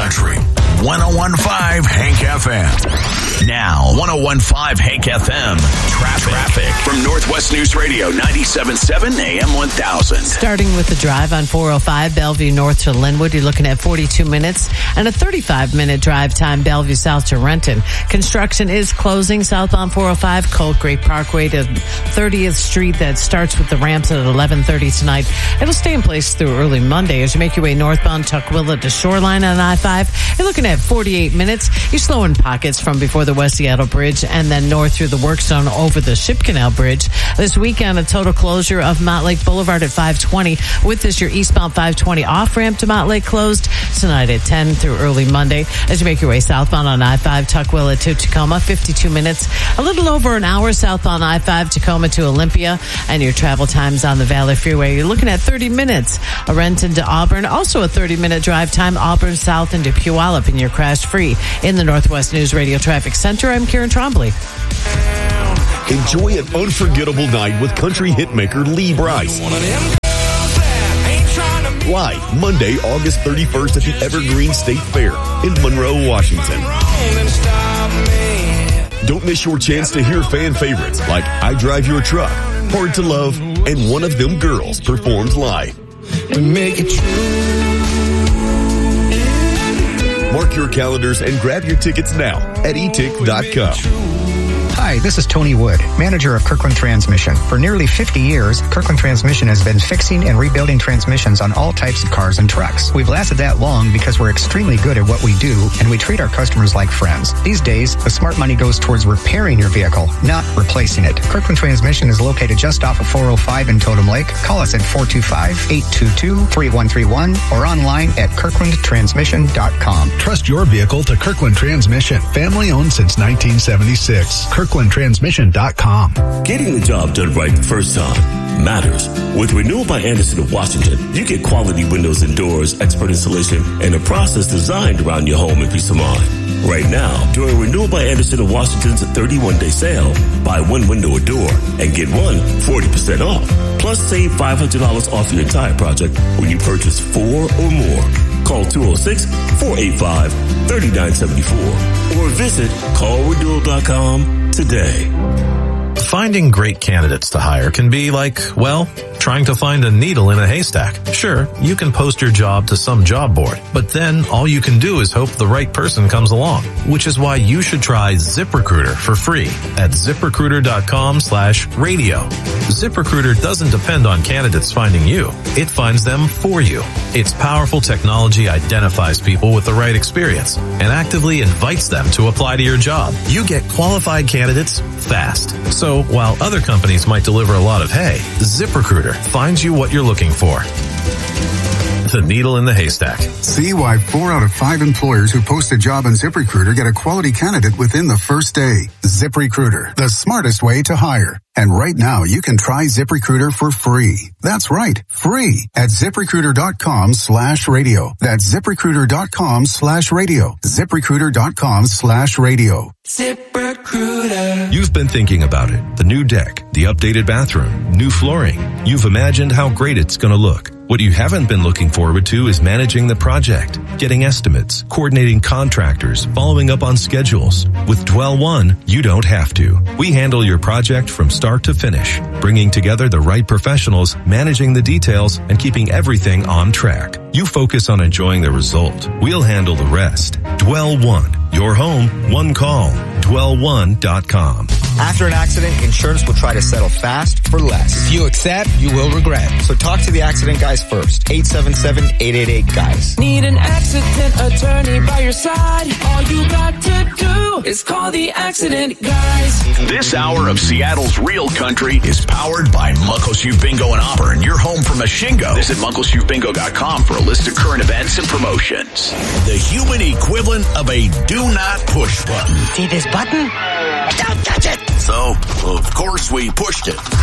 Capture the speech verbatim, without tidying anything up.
Country. one oh one point five Hank F M. Now, one oh one point five Hank F M. Traffic. Traffic. From Northwest News Radio, ninety-seven point seven A M one thousand. Starting with the drive on four oh five, Bellevue North to Linwood, you're looking at forty-two minutes and a thirty-five minute drive time, Bellevue South to Renton. Construction is closing southbound four oh five, Colt Great Parkway to thirtieth Street. That starts with the ramps at eleven thirty tonight. It'll stay in place through early Monday. As you make your way northbound, Tukwila to Shoreline on I five, you're looking at forty-eight minutes. You're slow in pockets from before the West Seattle Bridge and then north through the work zone over the Ship Canal Bridge. This weekend, a total closure of Montlake Boulevard at five twenty. With this, your eastbound five twenty off-ramp to Montlake closed tonight at ten through early Monday. As you make your way southbound on I five, Tukwila to Tacoma, fifty-two minutes. A little over an hour southbound I five, Tacoma to Olympia. And your travel times on the Valley Freeway, you're looking at thirty minutes. A Renton to Auburn, also a thirty minute drive time. Auburn south into Puyallup, and you're crash free. In the Northwest News Radio Traffic Center, I'm Karen Trombley. Enjoy an unforgettable night with country hitmaker Lee Brice. Live Monday, August thirty-first at the Evergreen State Fair in Monroe, Washington. Don't miss your chance to hear fan favorites like I Drive Your Truck, Hard to Love, and One of Them Girls performed live. Make it true. Mark your calendars and grab your tickets now at e tic dot com. Hi, this is Tony Wood, manager of Kirkland Transmission. For nearly fifty years, Kirkland Transmission has been fixing and rebuilding transmissions on all types of cars and trucks. We've lasted that long because we're extremely good at what we do, and we treat our customers like friends. These days, the smart money goes towards repairing your vehicle, not replacing it. Kirkland Transmission is located just off of four oh five in Totem Lake. Call us at four two five, eight two two, three one three one or online at kirkland transmission dot com. Trust your vehicle to Kirkland Transmission. Family owned since nineteen seventy-six. kirkland transmission dot com. Getting the job done right the first time matters. With Renewal by Andersen of Washington, you get quality windows and doors, expert installation, and a process designed around your home and peace of mind. Right now, during Renewal by Andersen of Washington's thirty-one day sale, buy one window or door and get one forty percent off. Plus, save five hundred dollars off your entire project when you purchase four or more. Call two oh six, four eight five, three nine seven four or visit call renewal dot com today. Finding great candidates to hire can be like, well, trying to find a needle in a haystack. Sure, you can post your job to some job board, but then all you can do is hope the right person comes along, which is why you should try ZipRecruiter for free at ziprecruiter dot com slash radio. ZipRecruiter doesn't depend on candidates finding you. It finds them for you. Its powerful technology identifies people with the right experience and actively invites them to apply to your job. You get qualified candidates fast. So while other companies might deliver a lot of hay, ZipRecruiter finds you what you're looking for. The needle in the haystack. See why four out of five employers who post a job on ZipRecruiter get a quality candidate within the first day. ZipRecruiter, the smartest way to hire. And right now, you can try ZipRecruiter for free. That's right, free at ziprecruiter dot com slash radio. That's ziprecruiter dot com slash radio. ziprecruiter dot com slash radio. ZipRecruiter. You've been thinking about it. The new deck, the updated bathroom, new flooring. You've imagined how great it's going to look. What you haven't been looking forward to is managing the project, getting estimates, coordinating contractors, following up on schedules. With Dwell One, you don't have to. We handle your project from start to finish, bringing together the right professionals, managing the details, and keeping everything on track. You focus on enjoying the result. We'll handle the rest. Dwell One. Your home, one call. dwell one dot com. After an accident, insurance will try to settle fast for less. If you accept, you will regret. So talk to the accident guys first. eight seven seven, eight eight eight, guys. Need an accident attorney by your side? All you got to do is call the accident guys. This hour of Seattle's Real Country is powered by Muckleshoot Bingo and Auburn, your home for Mashingo. Visit muckleshoot bingo dot com for a list of current events and promotions. The human equivalent of a do not push button. See this button? Don't touch it! So, of course, we pushed it.